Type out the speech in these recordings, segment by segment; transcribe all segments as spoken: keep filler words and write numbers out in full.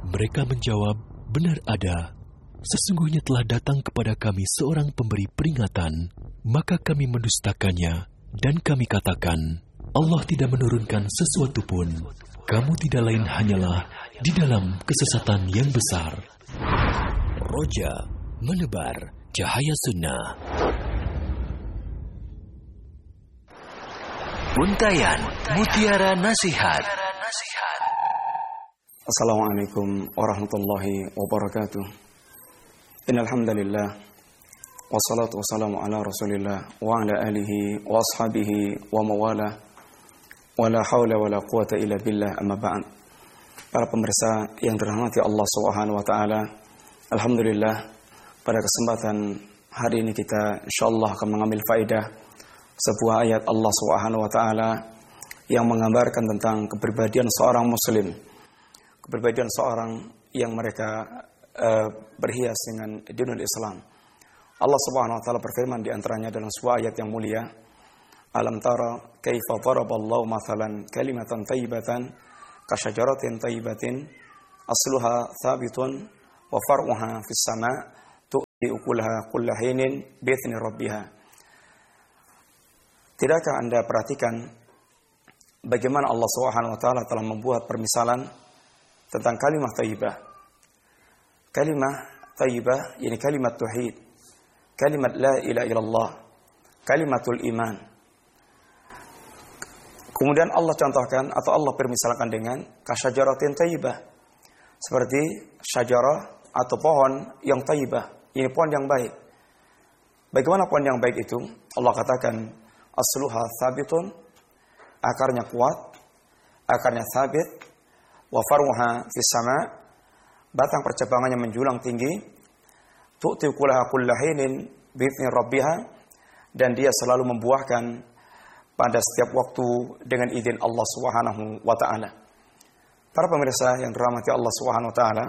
Mereka menjawab, benar ada. Sesungguhnya telah datang kepada kami seorang pemberi peringatan, maka kami mendustakannya, dan kami katakan, Allah tidak menurunkan sesuatu pun. Kamu tidak lain hanyalah di dalam kesesatan yang besar. Roja menebar cahaya sunnah. Untayan Mutiara Nasihat. Assalamualaikum warahmatullahi wabarakatuh. Innal hamdalillah wassalatu wassalamu ala Rasulillah wa ala alihi wa ashabihi wa mawala wala haula wala quwata illa billah, amma ba'd. Para pemirsa yang dirahmati Allah Subhanahu wa taala, alhamdulillah pada kesempatan hari ini kita insyaallah akan mengambil faedah sebuah ayat Allah Subhanahu wa taala yang menggambarkan tentang kepribadian seorang muslim, kepribadian seorang yang mereka uh, berhias dengan dinul Islam. Allah Subhanahu wa taala berfirman di antaranya dalam sebuah ayat yang mulia, alam tara kaifa daraballahu mathalan kalimatan thayyibatan kasyajaratin thayyibatin asluha thabitun wa far'uha fis sama' tu'ti ukulaha kulla hinin bi idzni rabbiha. Tidakkah Anda perhatikan bagaimana Allah Subhanahu wa taala telah membuat permisalan tentang kalimat thayyibah. Kalimat thayyibah yakni kalimat tauhid, kalimat la ilaha illallah, kalimatul iman. Kemudian Allah contohkan atau Allah permisalkan dengan kasyajaratin thayyibah, seperti syajarah atau pohon yang thayyibah, ini pohon yang baik. Bagaimana pohon yang baik itu? Allah katakan asluha thabitun, akarnya kuat, akarnya thabit, wa far'uha fis sama', batang percabangannya menjulang tinggi, tu'ti ukulaha kulla hinin bi idzni rabbiha, dan dia selalu membuahkan pada setiap waktu dengan izin Allah Subhanahu wa taala. Para pemirsa yang dirahmati Allah Subhanahu wa taala,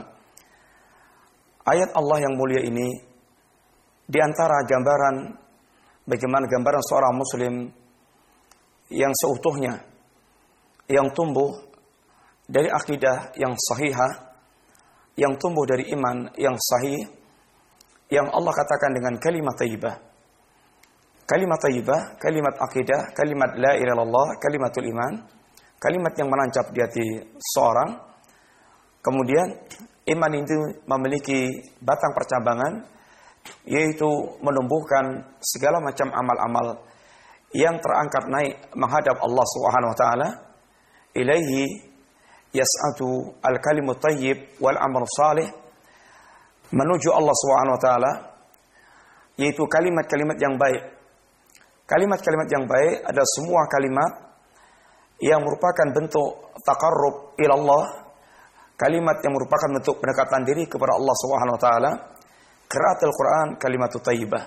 ayat Allah yang mulia ini di antara gambaran bagaimana gambaran seorang muslim yang seutuhnya, yang tumbuh dari akidah yang sahihah, yang tumbuh dari iman yang sahih, yang Allah katakan dengan kalimat thayyibah. Kalimat thayyibah, kalimat akidah, kalimat la ilaha illallah, kalimatul iman, kalimat yang menancap di hati seorang. Kemudian iman itu memiliki batang percabangan, yaitu menumbuhkan segala macam amal-amal yang terangkat naik menghadap Allah Subhanahu wa taala. Ilaihi yas'atu al-kalimut thayyib wal amal salih, menuju Allah Subhanahu wa taala, yaitu kalimat-kalimat yang baik. Kalimat-kalimat yang baik adalah semua kalimat yang merupakan bentuk taqarrub ila Allah, kalimat yang merupakan bentuk pendekatan diri kepada Allah Subhanahu wa taala. Qiraatul Quran kalimatut thayyibah,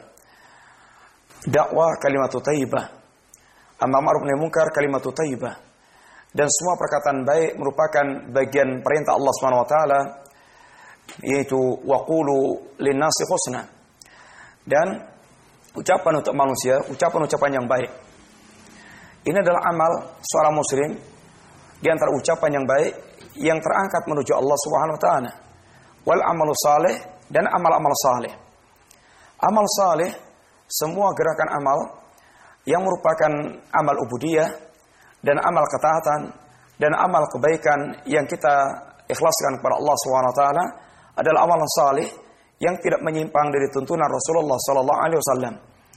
dakwah kalimatut thayyibah, amar ma'ruf nahi munkar kalimatut thayyibah, dan semua perkataan baik merupakan bagian perintah Allah Subhanahu wa taala, yaitu waqulu linnasi husna, dan ucapan untuk manusia, ucapan-ucapan yang baik. Ini adalah amal seorang muslim di antara ucapan yang baik yang terangkat menuju Allah Subhanahu wa taala. Wal amalu salih, dan amal-amal saleh. Amal saleh, semua gerakan amal yang merupakan amal ubudiyah dan amal ketaatan dan amal kebaikan yang kita ikhlaskan kepada Allah Subhanahu wa taala adalah amal saleh yang tidak menyimpang dari tuntunan Rasulullah sallallahu alaihi wasallam.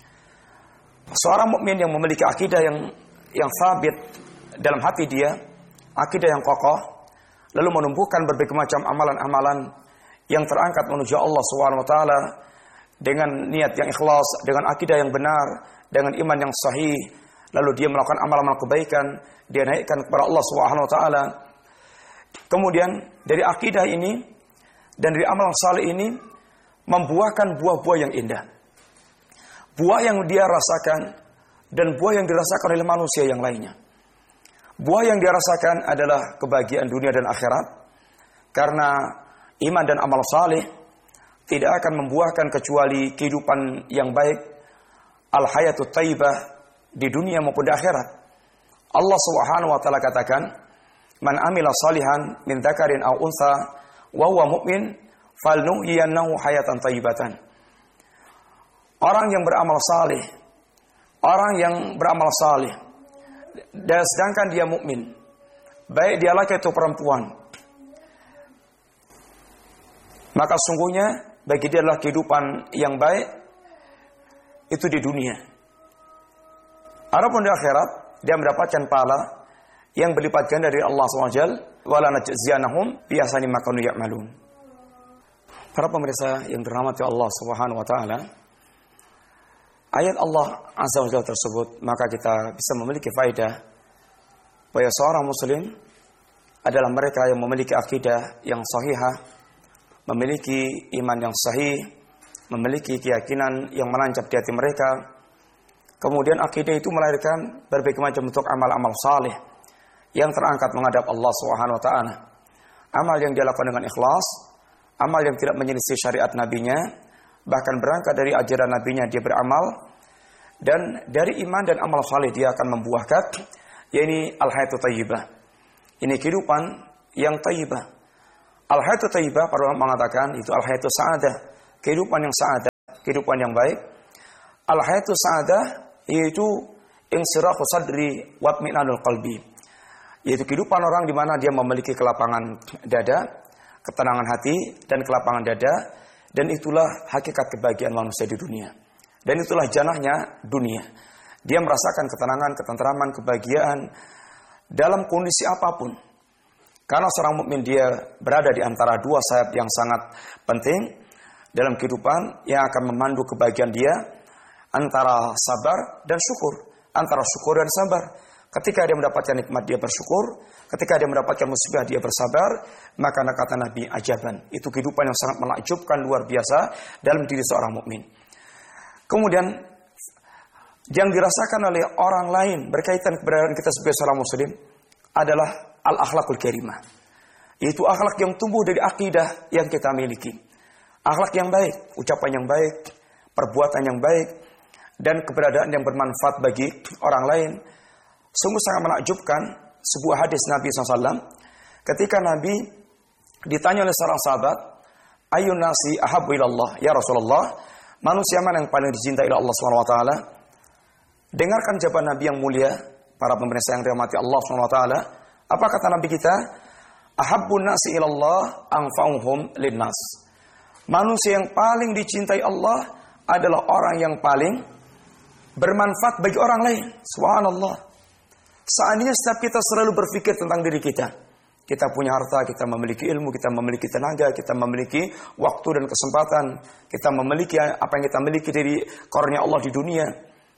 Seorang mukmin yang memiliki akidah yang yang sabit dalam hati dia, akidah yang kokoh, lalu menumbuhkan berbagai macam amalan-amalan yang terangkat menuju Allah Subhanahu wa taala dengan niat yang ikhlas, dengan akidah yang benar, dengan iman yang sahih, lalu dia melakukan amal-amal kebaikan, dia naikkan kepada Allah Subhanahu wa taala. Kemudian dari akidah ini dan dari amal saleh ini membuahkan buah-buah yang indah. Buah yang dia rasakan dan buah yang dirasakan oleh manusia yang lainnya. Buah yang dia rasakan adalah kebahagiaan dunia dan akhirat, karena iman dan amal saleh tidak akan membuahkan kecuali kehidupan yang baik, al-hayatut thayyibah di dunia maupun di akhirat. Allah Subhanahu wa taala katakan, "Man amila salihan min dzakarin aw untha wa huwa mu'min falnuhyiyannahu hayatan thayyibatan. Orang yang beramal saleh, orang yang beramal saleh dan sedangkan dia mukmin, baik dia laki atau perempuan, maka sungguhnya bagi dia adalah kehidupan yang baik itu di dunia. Adapun di akhirat dia mendapatkan pahala yang berlipat ganda dari Allah subhanahu wa taala, wala najziyanahum bi ahsani ma kanu ya'malun. Para pemirsa yang dirahmati Allah Subhanahu wa taala, ayat Allah Azza wa Jalla tersebut, maka kita bisa memiliki faedah bahwa seorang muslim adalah mereka yang memiliki akidah yang sahihah, memiliki iman yang sahih, memiliki keyakinan yang menancap di hati mereka. Kemudian akidah itu melahirkan berbagai macam bentuk amal-amal saleh yang terangkat menghadap Allah Subhanahu wa taala. Amal yang dia lakukan dengan ikhlas, amal yang tidak menyelisih syariat nabinya, bahkan berangkat dari ajaran nabinya dia beramal, dan dari iman dan amal saleh dia akan membuahkan, yakni al-hayatu thayyibah. Ini kehidupan yang thayyibah. Al-hayatu thayyibah para ulama mengatakan itu al-hayatu sa'adah, kehidupan yang sa'adah, kehidupan yang baik. Al-hayatu sa'adah yaitu insirahu sadri wa itminanul qalbi, yaitu kehidupan orang di mana dia memiliki kelapangan dada, ketenangan hati dan kelapangan dada, dan itulah hakikat kebahagiaan manusia di dunia. Dan itulah janahnya dunia. Dia merasakan ketenangan, ketenteraman, kebahagiaan dalam kondisi apapun. Karena seorang mukmin dia berada di antara dua sayap yang sangat penting dalam kehidupan yang akan memandu kebahagiaan dia, antara sabar dan syukur, antara syukur dan sabar. Ketika dia mendapatkan nikmat dia bersyukur, ketika dia mendapatkan musibah dia bersabar, maka kata Nabi ajaban, itu kehidupan yang sangat menakjubkan, luar biasa dalam diri seorang mukmin. Kemudian yang dirasakan oleh orang lain berkaitan keberadaan kita sebagai seorang muslim adalah al-akhlakul karimah, yaitu akhlak yang tumbuh dari akidah yang kita miliki. Akhlak yang baik, ucapan yang baik, perbuatan yang baik, dan keberadaan yang bermanfaat bagi orang lain. Sungguh sangat menakjubkan sebuah hadis Nabi shallallahu alaihi wasallam ketika Nabi ditanya oleh seorang sahabat, Ayun nasi ahabbu ilallah, ya Rasulullah, manusia mana yang paling dicintai oleh Allah subhanahu wa taala? Dengarkan jawaban Nabi yang mulia, para pemirsa yang dirahmati Allah subhanahu wa taala. Apa kata Nabi kita? Ahabbun nasi ilallah anfa'uhum linnas. Manusia yang paling dicintai Allah adalah orang yang paling bermanfaat bagi orang lain. Subhanallah. Seandainya setiap kita selalu berpikir tentang diri kita, kita punya harta, kita memiliki ilmu, kita memiliki tenaga, kita memiliki waktu dan kesempatan, kita memiliki apa yang kita miliki dari karunia Allah di dunia.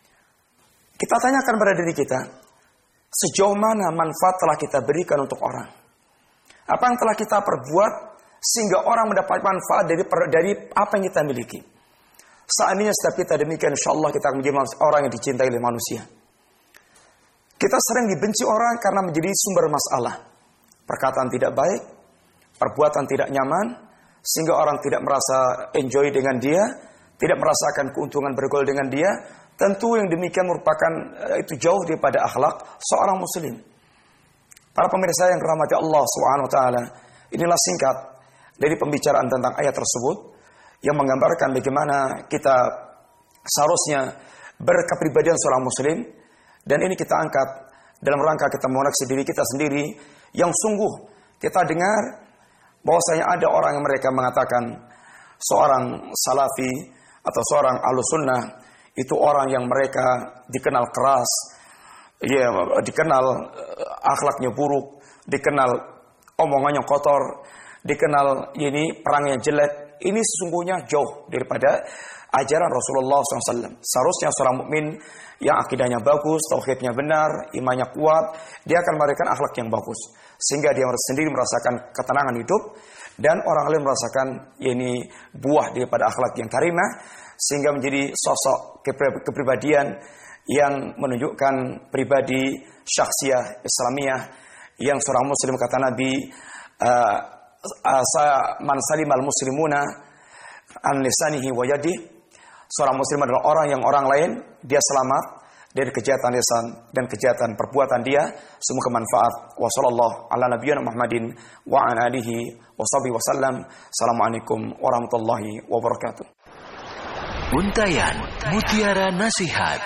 Kita tanyakan pada diri kita, sejauh mana manfaat telah kita berikan untuk orang? Apa yang telah kita perbuat sehingga orang mendapat manfaat dari dari apa yang kita miliki? Seandainya setiap kita demikian, insya Allah kita akan menjadi orang yang dicintai oleh manusia. Kita sering dibenci orang karena menjadi sumber masalah. Perkataan tidak baik, perbuatan tidak nyaman, sehingga orang tidak merasa enjoy dengan dia, tidak merasakan keuntungan bergaul dengan dia. Tentu yang demikian merupakan itu jauh daripada akhlak seorang muslim. Para pemirsa yang dirahmati Allah subhanahu wa taala, inilah singkat dari pembicaraan tentang ayat tersebut yang menggambarkan bagaimana kita seharusnya berkepribadian seorang muslim. Dan ini kita angkat dalam rangka kita mengoreksi diri kita sendiri yang sungguh kita dengar bahwasanya ada orang yang mereka mengatakan seorang salafi atau seorang ahlus sunnah itu orang yang mereka dikenal keras, ya, dikenal akhlaknya buruk, dikenal omongannya kotor, dikenal ini perangnya jelek. Ini sesungguhnya jauh daripada ajaran Rasulullah shallallahu alaihi wasallam. Seharusnya seorang mukmin yang akidahnya bagus, tauhidnya benar, imannya kuat, dia akan memberikan akhlak yang bagus, sehingga dia sendiri merasakan ketenangan hidup dan orang lain merasakan ini buah daripada akhlak yang karimah, sehingga menjadi sosok kepribadian yang menunjukkan pribadi syakhsiyah Islamiyah yang seorang muslim kata Nabi, uh, uh, man salimal muslimuna an lisanihi wa yadihi. Seorang muslim adalah orang yang orang lain dia selamat dari kejahatan lisan dan kejahatan perbuatan dia. Semoga manfaat. Wa sallallahu ala nabiyyina Muhammadin wa ala alihi wa sahbihi wasallam. Assalamualaikum warahmatullahi wabarakatuh. Untayan Mutiara Nasihat.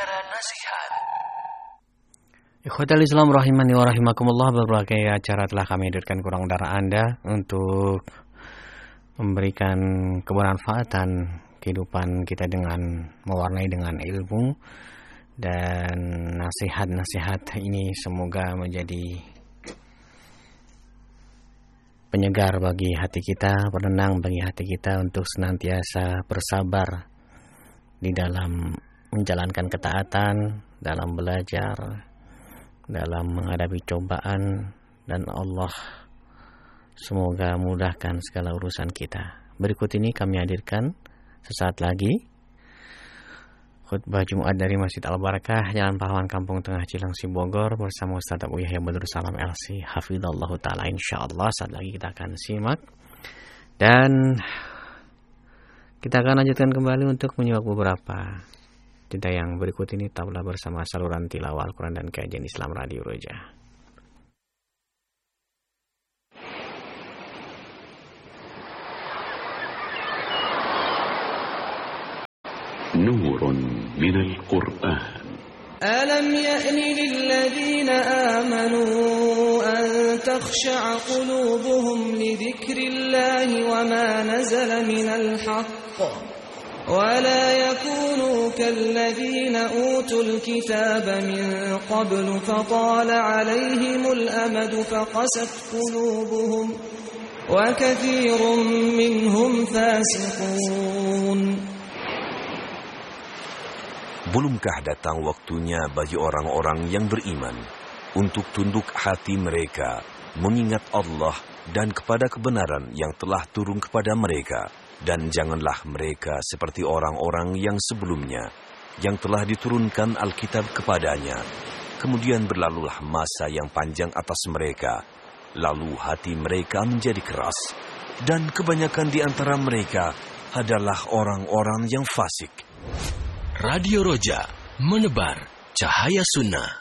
Ikhwatal Islam rahimani wa rahimakumullah, berbagai acara telah kami hadirkan kurang darah Anda untuk memberikan kebermanfaatan kehidupan kita dengan mewarnai dengan ilmu dan nasihat-nasihat ini semoga menjadi penyegar bagi hati kita, penenang bagi hati kita untuk senantiasa bersabar di dalam menjalankan ketaatan, dalam belajar, dalam menghadapi cobaan, dan Allah semoga mudahkan segala urusan kita. Berikut ini kami hadirkan sesaat lagi khutbah Jumat dari Masjid Al-Barakah, Jalan Pahlawan, Kampung Tengah, Cilengsi, Bogor, bersama Ustaz Abu Yahya Badrul Salam L C hafizallahu taala. Insyaallah saat lagi kita akan simak dan kita akan lanjutkan kembali untuk menyimak beberapa cerita yang berikut ini. Tetaplah bersama saluran tilawah Al-Quran dan kajian Islam Radio Roja. Nurun minal Qur'an. ألم يأن للذين آمنوا أن تخشع قلوبهم لذكر الله وما نزل من الحق ولا يكونوا كالذين أوتوا الكتاب من قبل فطال عليهم الأمد فقست قلوبهم وكثير منهم فاسقون. Belumkah datang waktunya bagi orang-orang yang beriman untuk tunduk hati mereka mengingat Allah dan kepada kebenaran yang telah turun kepada mereka, dan janganlah mereka seperti orang-orang yang sebelumnya yang telah diturunkan Alkitab kepadanya. Kemudian berlalulah masa yang panjang atas mereka, lalu hati mereka menjadi keras, dan kebanyakan di antara mereka adalah orang-orang yang fasik. Radio Roja, menebar cahaya sunnah.